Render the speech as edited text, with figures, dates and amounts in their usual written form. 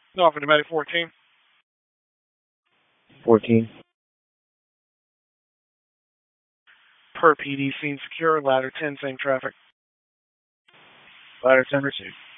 No, for Pneumatic 14. 14. Per PD, scene secure. Ladder 10, same traffic. Ladder 10 received.